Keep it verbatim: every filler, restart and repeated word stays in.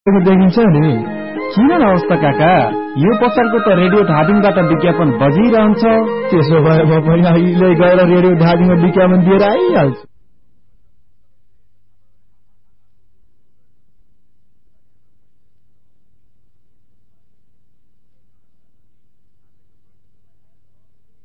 देखिन्छ नि। किन अवस्था काका, यो पसलको त रेडियो धादिङबाट विज्ञापन बजिरहन्छ। त्यसो भए म पनि अहिले गएर रेडियो धादिङमा विज्ञापन दिएर आइहाल्छु।